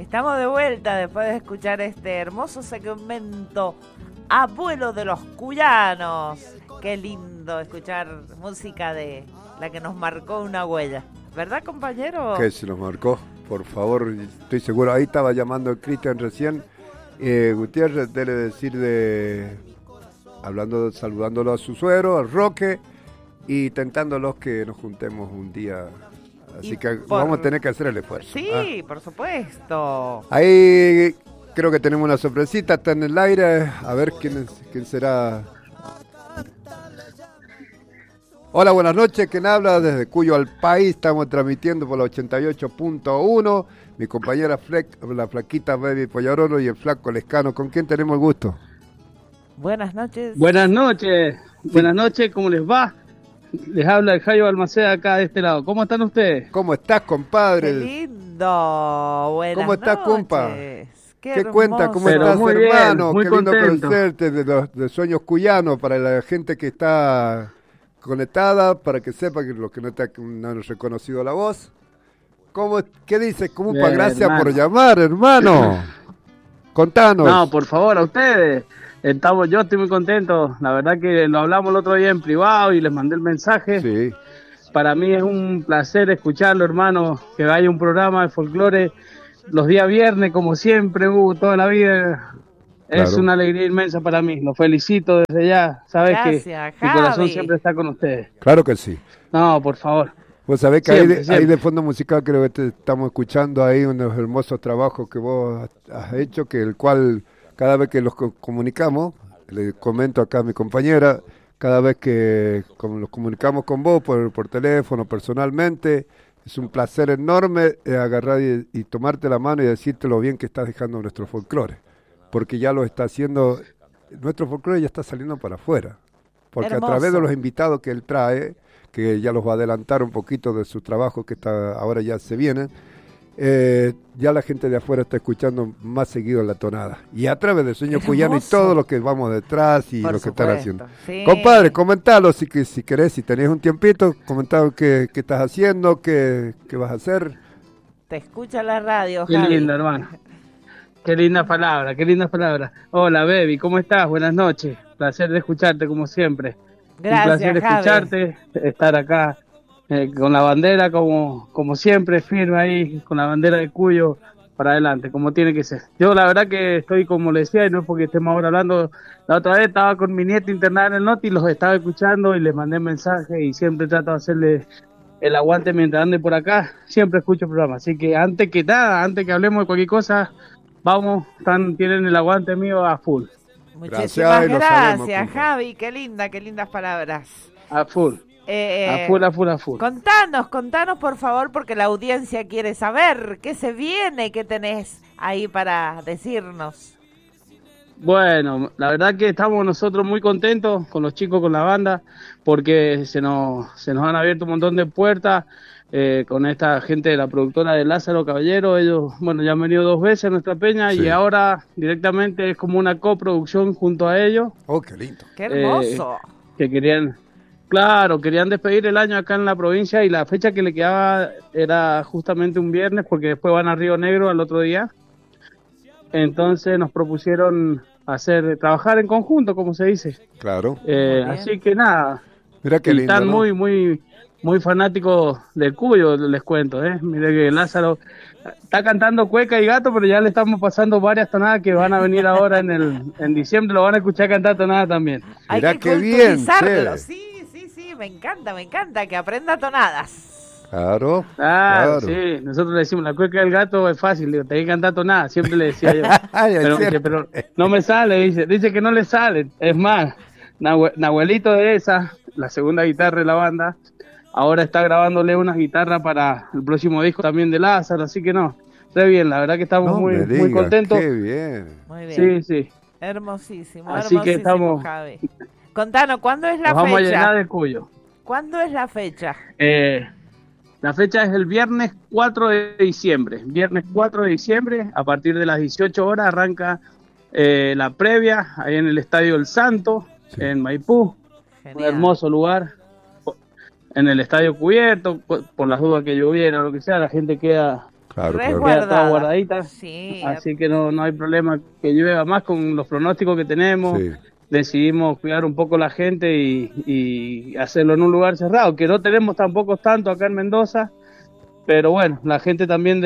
Estamos de vuelta después de escuchar este hermoso segmento Abuelo de los Cuyanos. Qué lindo escuchar música de la que nos marcó una huella. ¿Verdad, compañero? Que se nos marcó, por favor, estoy seguro. Ahí estaba llamando a Cristian recién. Gutiérrez debe decir saludándolo a su suegro, al Roque, y tentándolos que nos juntemos un día. Así que vamos a tener que hacer el esfuerzo. Sí, por supuesto. Ahí creo que tenemos una sorpresita, está en el aire. A ver quién será. Hola, buenas noches. ¿Quién habla? Desde Cuyo al País. Estamos transmitiendo por la 88.1. Mi compañera la flaquita Baby Pollarolo y el flaco Lescano. ¿Con quién tenemos el gusto? Buenas noches. Buenas noches. Sí. Buenas noches, ¿cómo les va? Les habla el Jayo Balmaceda acá de este lado. ¿Cómo están ustedes? ¿Cómo estás, compadre? Qué lindo. Buenas ¿Cómo estás, noches. compa? ¿Qué cuenta? ¿Cómo estás, muy hermano? Bien, muy Qué lindo contento. conocerte de Sueños Cuyanos para la gente que está conectada, para que sepa que los que no han reconocido la voz. ¿Qué dices, compa? Gracias, hermano, por llamar, hermano. Contanos. No, por favor, a ustedes. Yo estoy muy contento. La verdad que lo hablamos el otro día en privado y les mandé el mensaje. Sí. Para mí es un placer escucharlo, hermano, que haya un programa de folclore los días viernes, como siempre hubo toda la vida. Claro. Es una alegría inmensa para mí. Los felicito desde ya. Sabes Gracias, que mi corazón siempre está con ustedes. Claro que sí. No, por favor. Vos sabés que siempre. Ahí de fondo musical creo que te estamos escuchando ahí unos hermosos trabajos que vos has hecho, que el cual cada vez que los comunicamos, le comento acá a mi compañera, cada vez que los comunicamos con vos por teléfono, personalmente, es un placer enorme agarrar y tomarte la mano y decirte lo bien que estás dejando nuestro folclore, porque ya lo está haciendo, nuestro folclore ya está saliendo para afuera, porque hermoso. A través de los invitados que él trae, que ya los va a adelantar un poquito de su trabajo que ahora ya se viene, ya la gente de afuera está escuchando más seguido la tonada. Y a través de Sueño Cuyano y todo lo que vamos detrás y lo que están haciendo. Sí. Compadre, comentalo si querés, si tenés un tiempito, comentalo qué estás haciendo, qué vas a hacer. Te escucha la radio, Qué Javi. lindo, hermano. Qué linda palabra, qué linda palabra. Hola, baby, ¿cómo estás? Buenas noches. Placer de escucharte como siempre. Gracias, un placer escucharte, estar acá con la bandera como siempre, firme ahí, con la bandera de Cuyo para adelante, como tiene que ser. Yo la verdad que estoy, como le decía, y no es porque estemos ahora hablando, la otra vez estaba con mi nieta internada en el norte y los estaba escuchando y les mandé mensajes y siempre trato de hacerle el aguante mientras ande por acá, siempre escucho el programa. Así que antes que hablemos de cualquier cosa, tienen el aguante mío a full. Muchísimas gracias, Javi, qué lindas palabras. A full. A full. Contanos por favor, porque la audiencia quiere saber qué se viene, qué tenés ahí para decirnos. Bueno, la verdad que estamos nosotros muy contentos con los chicos, con la banda, porque se nos han abierto un montón de puertas con esta gente de la productora de Lázaro Caballero. Ellos, ya han venido 2 veces a nuestra peña, sí. Y ahora directamente es como una coproducción junto a ellos. ¡Oh, qué lindo! ¡Qué hermoso! Que querían despedir el año acá en la provincia y la fecha que le quedaba era justamente un viernes porque después van a Río Negro al otro día. Entonces nos propusieron trabajar en conjunto, como se dice. Claro. Así que nada. Mira qué lindo, están, ¿no? muy fanáticos del Cuyo, les cuento, Mire que Lázaro está cantando Cueca y Gato, pero ya le estamos pasando varias tonadas que van a venir ahora en diciembre, lo van a escuchar cantar tonadas también. Mirá qué bien, sí, me encanta que aprenda tonadas. Claro. Sí, nosotros le decimos, la Cueca del Gato es fácil, le digo, tenés que cantar tonadas, siempre le decía yo. pero no me sale, dice que no le sale. Es más, Nahuelito de esa, la segunda guitarra de la banda, ahora está grabándole unas guitarras para el próximo disco también de Lázaro, así que re bien, la verdad que estamos muy contentos. Qué bien. Muy bien. Sí. Hermosísimo, así que estamos, Javi. Contanos, ¿cuándo es la fecha? Vamos a llenar de Cuyo. ¿Cuándo es la fecha? La fecha es el viernes 4 de diciembre. Viernes 4 de diciembre, a partir de las 18 horas arranca la previa, ahí en el Estadio El Santo, sí. En Maipú. Genial. Un hermoso lugar. En el estadio cubierto, por las dudas que lloviera o lo que sea, la gente queda Claro, claro. Queda toda resguardada. guardadita. Sí, Así que no hay problema que llueva más con los pronósticos que tenemos. Sí. Decidimos cuidar un poco la gente y hacerlo en un lugar cerrado, que no tenemos tampoco tanto acá en Mendoza, pero bueno, la gente también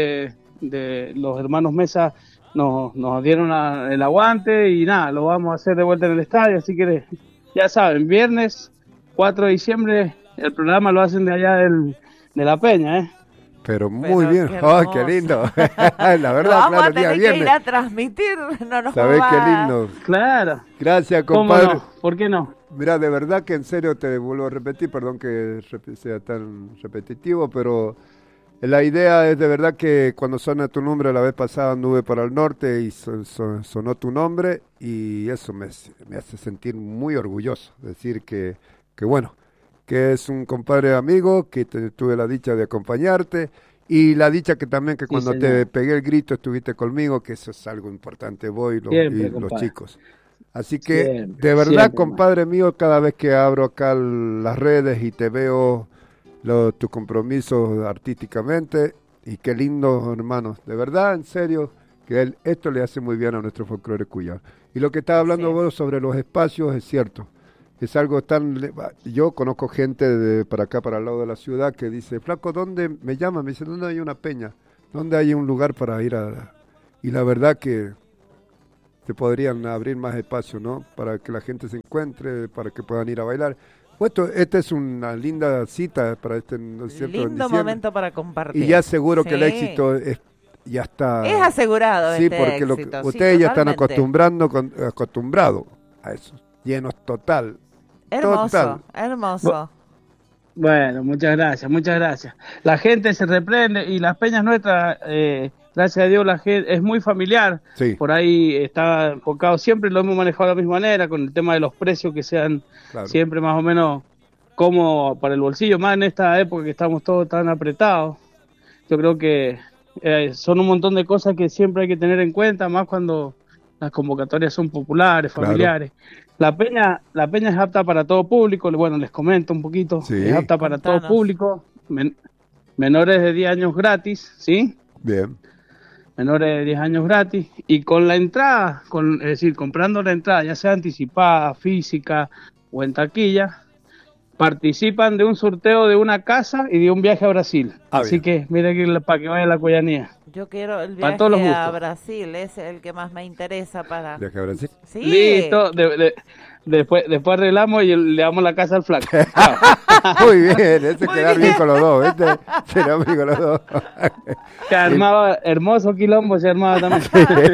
de los hermanos Mesa nos dieron el aguante y nada, lo vamos a hacer de vuelta en el estadio, así que ya saben, viernes 4 de diciembre el programa lo hacen de allá de la Peña, ¿eh? Pero muy bien. qué ¡Ay, qué hermoso. lindo! La Lo verdad, vamos claro, a el día tener que ir viernes. a transmitir, no nos ¿Sabés qué va- lindo? Claro, Gracias, ¿cómo compadre. no? ¿Por qué no? Mira, de verdad que en serio te vuelvo a repetir, perdón que sea tan repetitivo, pero la idea es de verdad que cuando suena tu nombre, la vez pasada anduve para el norte y sonó tu nombre y eso me hace sentir muy orgulloso, decir que bueno, que es un compadre amigo, que tuve la dicha de acompañarte y la dicha que también que Sí, cuando te señor. pegué el grito estuviste conmigo, que eso es algo importante, vos Siempre, y los compadre. chicos. Así que, Siempre, de verdad, siempre, compadre mío, cada vez que abro acá las redes y te veo tus compromisos artísticamente, y qué lindo, hermanos, de verdad, en serio, que esto le hace muy bien a nuestro folclore cuyano. Y lo que estaba hablando Sí. vos sobre los espacios es cierto, es algo yo conozco gente de para acá, para el lado de la ciudad, que dice, flaco, ¿dónde me llama? Me dice, ¿dónde hay una peña? ¿Dónde hay un lugar para ir a...? Y la verdad que se podrían abrir más espacios, ¿no? Para que la gente se encuentre, para que puedan ir a bailar. Pues esta es una linda cita para ¿no es cierto? En Lindo diciembre. momento para compartir. Y ya seguro que el Sí. éxito ya está... Es asegurado Sí, este porque éxito, sí, ustedes ya están totalmente. acostumbrados a eso. Llenos total. Hermoso, total. hermoso. Bueno, muchas gracias, muchas gracias. La gente se reprende y las peñas nuestras, gracias a Dios, la gente es muy familiar. Sí, Por ahí está enfocado, siempre lo hemos manejado de la misma manera, con el tema de los precios que sean claro. siempre más o menos como para el bolsillo, más en esta época que estamos todos tan apretados. Yo creo que son un montón de cosas que siempre hay que tener en cuenta, más cuando las convocatorias son populares, Claro. familiares. La peña es apta para todo público, bueno, les comento un poquito, Sí. es apta para Contanos. todo público, menores de 10 años gratis, ¿sí? Bien. Menores de 10 años gratis, y con la entrada, es decir, comprando la entrada, ya sea anticipada, física o en taquilla, participan de un sorteo de una casa y de un viaje a Brasil. Así bien. que mire que para que vaya a la Cuyanía. Yo quiero el Para todos los viaje a gustos. Brasil, es el que más me interesa para... ¿Viaje a Brasil? Sí. Listo, después arreglamos y le damos la casa al flaco. Chao. Muy bien, ese Muy quedar bien bien. con los dos, ¿viste? Será bien con los dos. Se armaba, hermoso quilombo se armaba también.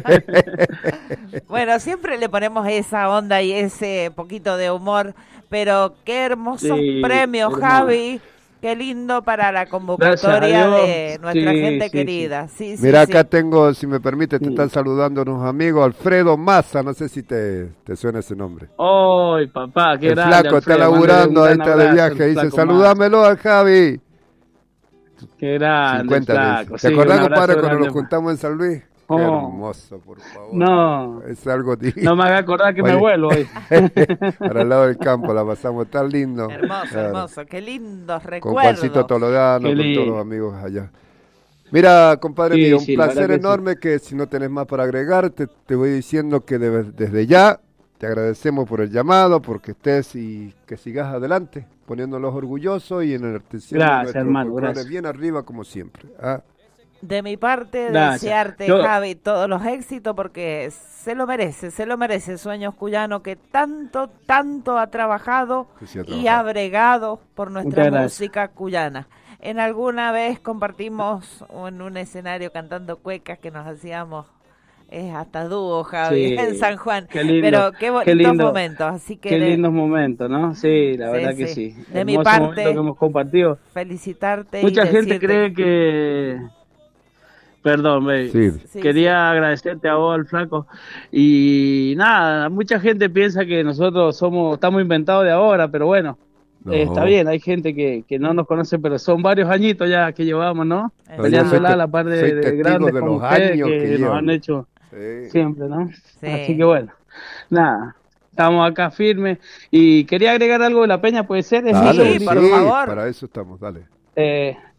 Bueno, siempre le ponemos esa onda y ese poquito de humor, pero qué hermosos Sí, premios, hermoso. Javi. Qué lindo para la convocatoria Gracias a Dios. de nuestra Sí, gente sí, querida. Sí, sí, Mira, sí. acá tengo, si me permite, te Sí. están saludando unos amigos. Alfredo Massa, no sé si te suena ese nombre. ¡Ay, papá! ¡Qué El grande! flaco está Alfredo, laburando, mándale ahí un está gran de abrazo viaje. al Dice, flaco saludámelo al Javi. Massa. ¡Qué grande, 50 el veces. flaco! ¿Te Sí, acordás, un abrazo compadre, cuando grande. nos juntamos en San Luis? Qué Oh. hermoso, por favor. No, Es algo divino. no me haga acordar que me Oye. vuelo hoy. Para el lado del campo la pasamos tan lindo. Hermoso, Claro. hermoso. Qué lindos Con recuerdos. Juancito Toledano, Qué con todos lindo. los amigos allá. Mira, compadre Sí, mío, un sí, la placer verdad que sí. enorme que si no tenés más para agregar, te voy diciendo que desde ya te agradecemos por el llamado, porque estés y que sigas adelante, poniéndolos orgullosos y enalteciendo Gracias, nuestro hermano, folclore gracias. bien arriba como siempre. ¿Ah? De mi parte, Gracias. desearte, Yo- Javi, todos los éxitos porque se lo merece Sueños Cuyano que tanto, tanto ha trabajado Que sí ha y trabajado. ha bregado por nuestra Muchas gracias. música cuyana. En alguna vez compartimos en un escenario cantando cuecas que nos hacíamos hasta dúo, Javi, Sí, en San Juan. qué lindo, Pero qué qué bonitos lindo, momentos, así que Qué lindos momentos, ¿no? Sí, la Sí, verdad que sí. sí. De mi Hermoso parte- momento que hemos compartido. felicitarte Mucha y gente decirte cree que... Perdón, baby. Sí. Sí, Quería agradecerte a vos, al flaco. Y nada, mucha gente piensa que nosotros estamos inventados de ahora, pero bueno, No. está bien, hay gente que no nos conoce, pero son varios añitos ya que llevamos, ¿no? Exacto. Peleándola Soy a la par soy de testigo grandes de como los ustedes años que que nos llevan. han hecho Sí. siempre, ¿no? Sí. Así que bueno, nada, estamos acá firmes. Y quería agregar algo de la peña, ¿puede ser? Es Dale, un Sí, segundito. por favor. para eso estamos, dale. Eh,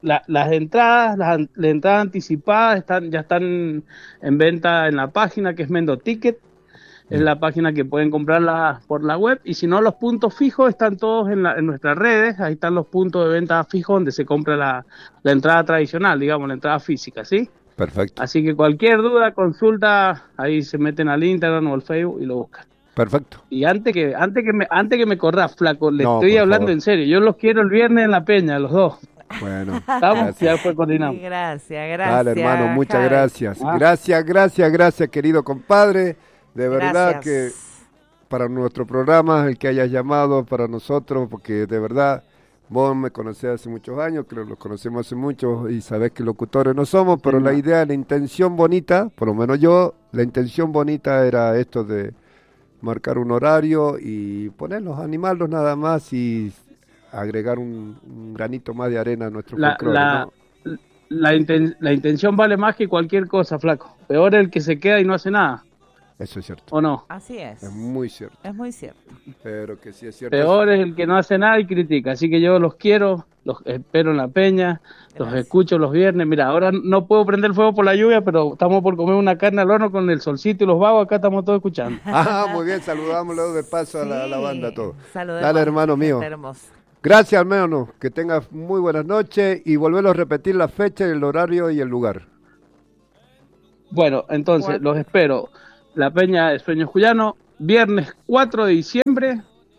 las entradas, las entradas anticipadas ya están en venta en la página que es Mendo Ticket. Es la página que pueden comprarla por la web, y si no, los puntos fijos están todos en nuestras redes. Ahí están los puntos de venta fijos donde se compra la entrada tradicional, digamos, la entrada física, ¿sí? Perfecto. Así que cualquier duda, consulta, ahí se meten al Instagram o al Facebook y lo buscan. Perfecto. Y antes que me corras, flaco, le No, estoy por hablando favor. en serio. Yo los quiero el viernes en la Peña, los dos. Bueno, ¿Estamos? Ya después Sí, coordinamos. gracias. dale, hermano, muchas Javi. gracias. Ah. Gracias, querido compadre. De verdad Gracias. que para nuestro programa, el que hayas llamado para nosotros, porque de verdad vos me conocés hace muchos años, creo que los conocemos hace mucho y sabés que locutores no somos, pero Sí, la no. idea, la intención bonita, por lo menos yo, la intención bonita era esto de marcar un horario y ponerlos, animarlos nada más y agregar un granito más de arena a nuestro La, folclore, la, ¿no? la intención vale más que cualquier cosa, flaco. Peor el que se queda y no hace nada, Eso es cierto, ¿o no? Así es. es muy cierto, Es muy cierto. pero que sí es cierto. Peor es el que no hace nada y critica. Así que yo los quiero, los espero en la Peña, los Gracias. escucho los viernes. Mira, ahora no puedo prender fuego por la lluvia, pero estamos por comer una carne al horno con el solcito y los vagos. Acá estamos todos escuchando. Ah, muy bien, saludámoslo de paso a la banda, a todos. Saludemos, Dale, hermano mío. gente hermosa. Gracias, hermano, que tengas muy buenas noches y volverlo a repetir la fecha, el horario y el lugar. Bueno, entonces Cuatro. los espero. La Peña de Sueños Cuyanos, viernes 4 de diciembre.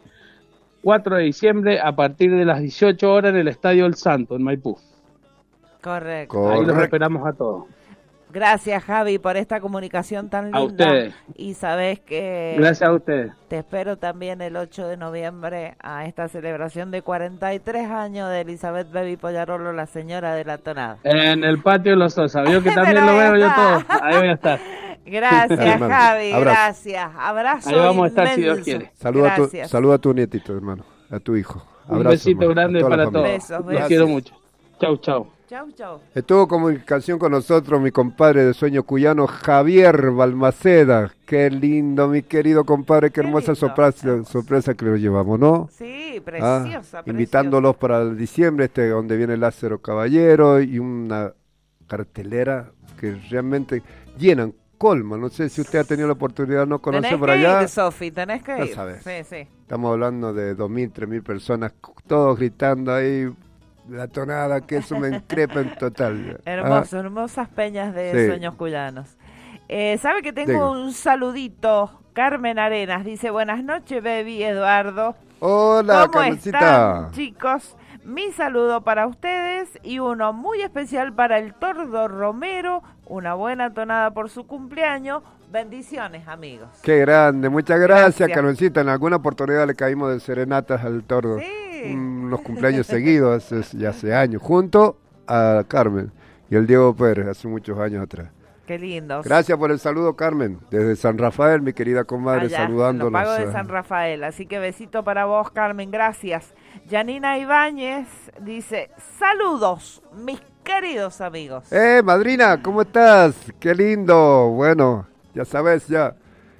4 de diciembre a partir de las 18 horas en el Estadio El Santo, en Maipú. Correcto. Ahí los Correcto. esperamos a todos. Gracias, Javi, por esta comunicación tan linda. A ustedes. Y sabes que Gracias a ustedes. te espero también el 8 de noviembre a esta celebración de 43 años de Elizabeth Baby Pollarolo, la señora de la tonada. En el patio de los Sosa. Vio que también Pero lo veo yo está. todo. Ahí voy a estar. Gracias, hermano. Javi, Abrazo. gracias. Abrazo Ahí vamos a estar, si inmenso. Dios quiere. Gracias. Saluda a tu nietito, hermano, a tu hijo. Un Abrazo, besito hermano, a grande toda la para familia. todos. Besos, Los besos. quiero Gracias. mucho. Chau, chau. Chau, chau. Estuvo comunicación con nosotros mi compadre de Sueño Cuyano, Javier Balmaceda. Qué lindo, mi querido compadre, qué Qué hermosa lindo. sorpresa que nos llevamos, ¿no? Sí, Ah, preciosa, preciosa. invitándolos para el diciembre, donde viene Lázaro Caballero y una cartelera que realmente llenan, colman. No sé si usted ha tenido la oportunidad de no conocer Tenés por que allá. ir, Sofi, tenés que Ya ir. sabes. Sí, sí. Estamos hablando de 2.000, 3.000 personas, todos gritando ahí, la tonada, que eso me increpa en total. Hermoso, hermosas peñas de Sí. Sueños Cuyanos. ¿Sabe que tengo Diga. un saludito? Carmen Arenas dice, buenas noches, baby Ah, Eduardo. hola, ¿Cómo Carmencita. están, chicos? Mi saludo para ustedes y uno muy especial para el Tordo Romero. Una buena tonada por su cumpleaños. Bendiciones, amigos. Qué grande, muchas gracias, Gracias. Carmencita. En alguna oportunidad le caímos de serenatas al tordo. Sí. Unos cumpleaños seguidos, ya hace años, junto a Carmen y el Diego Pérez, hace muchos años atrás. Qué lindo. Gracias por el saludo, Carmen. Desde San Rafael, mi querida comadre, Allá, saludándonos. Lo pago de San Rafael, así que besito para vos, Carmen, gracias. Yanina Ibáñez dice, saludos, mis queridos amigos. Madrina, ¿cómo estás? Qué lindo. Bueno, ya sabes, ya.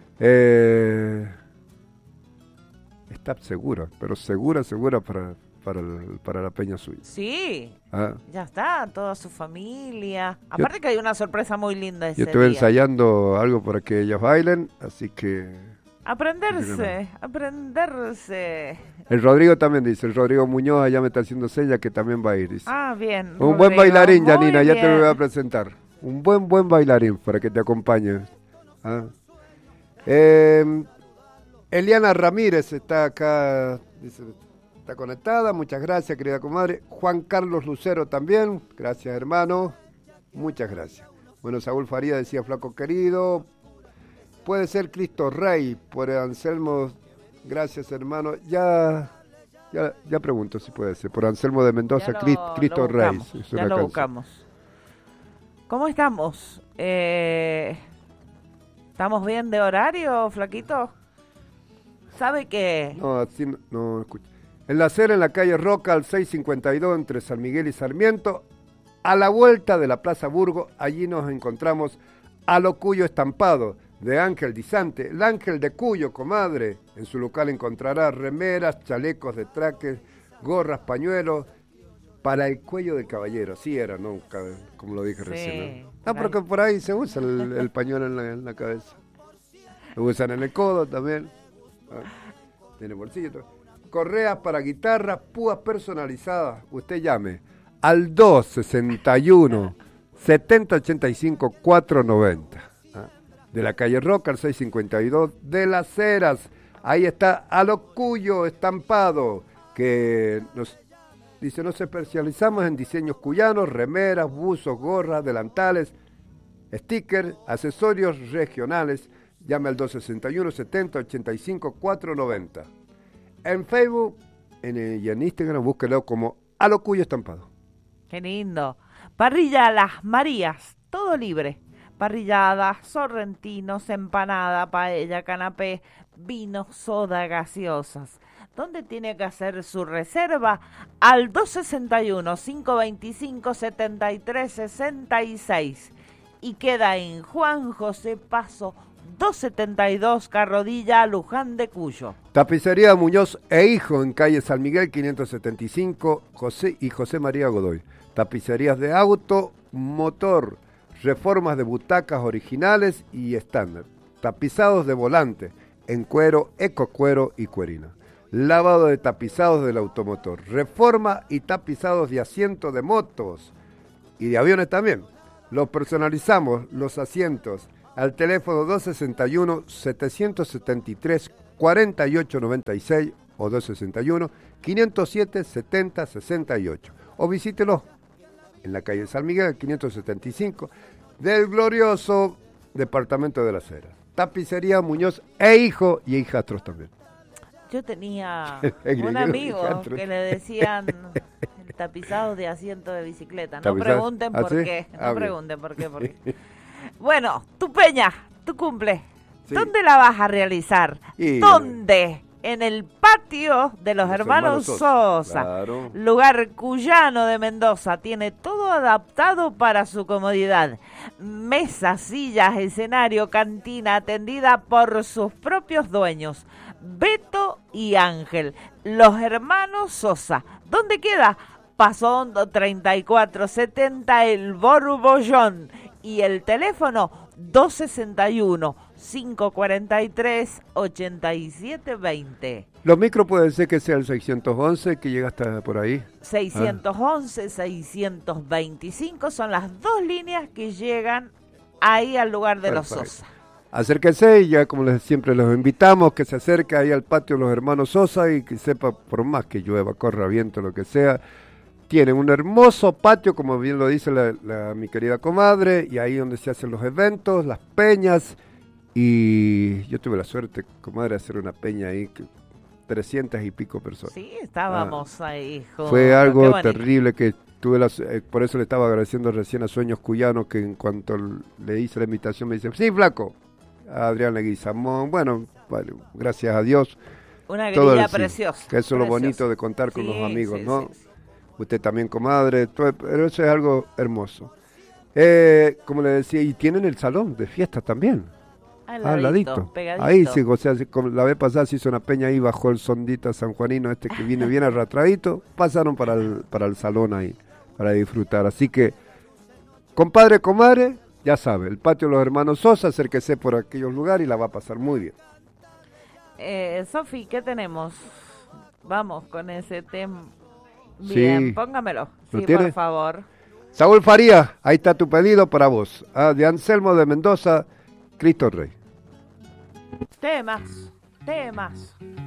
Está segura, pero segura para la peña suya. Sí, Ah, ya está, toda su familia. Aparte que hay una sorpresa muy linda ese yo estuve día. ensayando algo para que ellos bailen, así que... Aprenderse. El Rodrigo también dice, el Rodrigo Muñoz allá me está haciendo señas que también va a ir. Dice. Ah, bien. Un buen Rodrigo, bailarín, muy Janina, ya te lo voy a bien. presentar. Un buen bailarín para que te acompañe. Ah. Eliana Ramírez está acá, dice, está conectada, muchas gracias, querida comadre. Juan Carlos Lucero también, gracias, hermano, muchas gracias. Bueno, Saúl Faría decía, flaco querido, puede ser Cristo Rey, por Anselmo, gracias, hermano. Ya pregunto si puede ser, por Anselmo de Mendoza, Ya Cristo lo Rey. buscamos, es una ya lo canción. buscamos. ¿Cómo estamos? ¿Estamos bien de horario, flaquito? ¿Sabe qué? No, así no escucho. En la acera en la calle Roca, al 652, entre San Miguel y Sarmiento, a la vuelta de la Plaza Burgo, allí nos encontramos a lo Cuyo estampado, de Ángel Dizante, el Ángel de Cuyo, comadre. En su local encontrará remeras, chalecos de traques, gorras, pañuelos, para el cuello del caballero, así era, ¿no? Como lo dije Sí, recién. ¿No? Porque por ahí se usa el pañuelo en la cabeza. Lo usan en el codo también. Tiene bolsillo. Correas para guitarra, púas personalizadas. Usted llame al 261 7085 490. De la calle Roca al 652 de Las Heras. Ahí está Alocuyo Estampado, que nos dice, nos especializamos en diseños cuyanos, remeras, buzos, gorras, delantales, stickers, accesorios regionales. Llame al 261 70 85 490. En Facebook y en Instagram búsquelo como Alocuyo Estampado. Qué lindo. Parrilla Las Marías, todo libre. Parrilladas, sorrentinos, empanada, paella, canapé, vino, soda, gaseosas. ¿Dónde tiene que hacer su reserva? Al 261-525-7366. Y queda en Juan José Paso 272, Carrodilla, Luján de Cuyo. Tapicería Muñoz e Hijo en calle San Miguel 575, José María Godoy. Tapicerías de auto, motor, reformas de butacas originales y estándar. Tapizados de volante en cuero, ecocuero y cuerina. Lavado de tapizados del automotor. Reforma y tapizados de asientos de motos y de aviones también. Los personalizamos, los asientos, al teléfono 261-773-4896 o 261-507-7068. O visítelos en la calle San Miguel, 575, del glorioso departamento de Las Heras. Tapicería Muñoz e Hijo y hijastros también. Yo tenía un amigo que le decían el tapizado de asiento de bicicleta. No pregunten por qué. No pregunten por qué. Bueno, tu peña, tu cumple. Sí. ¿Dónde la vas a realizar? ¿Dónde? En el patio de los hermanos Sosa. Claro. Lugar cuyano de Mendoza. Tiene todo adaptado para su comodidad. Mesas, sillas, escenario, cantina atendida por sus propios dueños. Beto y Ángel, los hermanos Sosa. ¿Dónde queda? Paso Hondo 3470, el Borbollón. Y el teléfono 261-543-8720. Los micros pueden ser que sea el 611, que llega hasta por ahí. 611, 625 son las dos líneas que llegan ahí al lugar de los Sosa. Acérquense y ya como siempre los invitamos, que se acerque ahí al patio de los hermanos Sosa y que sepa, por más que llueva, corra, viento, lo que sea, tienen un hermoso patio, como bien lo dice mi querida comadre, y ahí donde se hacen los eventos, las peñas, y yo tuve la suerte, comadre, de hacer una peña ahí, 300 y pico personas. Sí, estábamos ahí. Fue algo terrible que tuve por eso le estaba agradeciendo recién a Sueños Cuyanos, que en cuanto le hice la invitación me dice, sí, flaco, a Adrián Leguizamón, bueno, gracias a Dios. Una grilla preciosa. Que eso es lo bonito de contar con los amigos, ¿no? Sí. Usted también, comadre, pero eso es algo hermoso. Como le decía, y tienen el salón de fiestas también. Al ladito. Pegadito. Ahí sí, o sea, como la vez pasada se hizo una peña ahí bajo el Sondita sanjuanino que viene bien arrastradito, pasaron para el salón ahí, para disfrutar. Así que, compadre, comadre, ya sabe, el patio de los hermanos Sosa, acérquese por aquellos lugares y la va a pasar muy bien. Sofi, ¿qué tenemos? Vamos con ese tema. Bien, sí. Póngamelo. Sí, por favor. Saúl Farías, ahí está tu pedido para vos. De Anselmo de Mendoza, Cristo Rey. Temas.